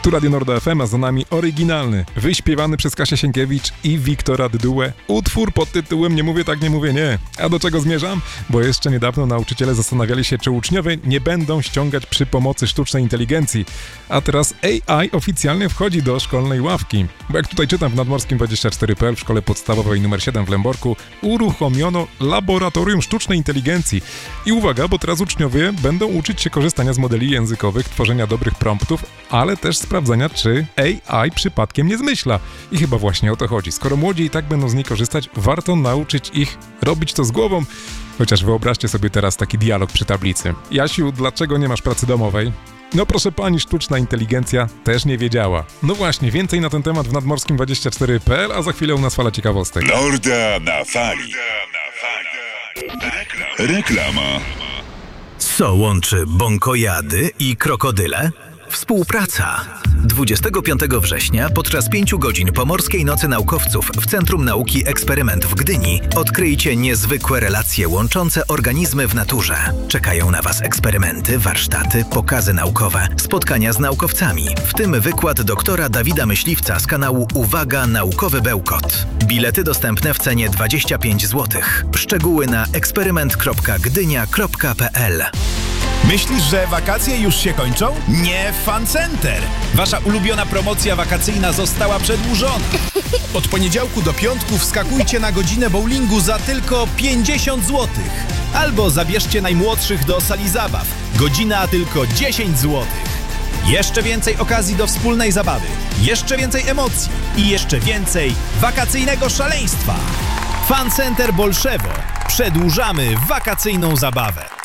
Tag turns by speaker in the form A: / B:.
A: Tu Radio Norda FM, a za nami oryginalny, wyśpiewany przez Kasię Sienkiewicz i Wiktora Dydułę utwór pod tytułem Nie mówię tak, nie mówię nie. A do czego zmierzam? Bo jeszcze niedawno nauczyciele zastanawiali się, czy uczniowie nie będą ściągać przy pomocy sztucznej inteligencji. A teraz AI oficjalnie wchodzi do szkolnej ławki. Bo jak tutaj czytam w nadmorskim24.pl, w szkole podstawowej nr 7 w Lęborku uruchomiono laboratorium sztucznej inteligencji. I uwaga, bo teraz uczniowie będą uczyć się korzystania z modeli językowych, tworzenia dobrych promptów, ale też sprawdzania, czy AI przypadkiem nie zmyśla. I chyba właśnie o to chodzi. Skoro młodzi i tak będą z niej korzystać, warto nauczyć ich robić to z głową. Chociaż wyobraźcie sobie teraz taki dialog przy tablicy. Jasiu, dlaczego nie masz pracy domowej? No proszę pani, sztuczna inteligencja też nie wiedziała. No właśnie, więcej na ten temat w nadmorskim24.pl, a za chwilę u nas fala ciekawostek.
B: Norda na fali. Reklama.
C: Co łączy bąkojady i krokodyle? Współpraca. 25 września podczas 5 godzin Pomorskiej Nocy Naukowców w Centrum Nauki Eksperyment w Gdyni odkryjcie niezwykłe relacje łączące organizmy w naturze. Czekają na Was eksperymenty, warsztaty, pokazy naukowe, spotkania z naukowcami, w tym wykład doktora Dawida Myśliwca z kanału Uwaga Naukowy Bełkot. Bilety dostępne w cenie 25 zł. Szczegóły na eksperyment.gdynia.pl.
D: Myślisz, że wakacje już się kończą? Nie w Fun Center! Wasza ulubiona promocja wakacyjna została przedłużona. Od poniedziałku do piątku wskakujcie na godzinę bowlingu za tylko 50 zł. Albo zabierzcie najmłodszych do sali zabaw. Godzina tylko 10 zł. Jeszcze więcej okazji do wspólnej zabawy, jeszcze więcej emocji i jeszcze więcej wakacyjnego szaleństwa. Fun Center Bolszewo. Przedłużamy wakacyjną zabawę.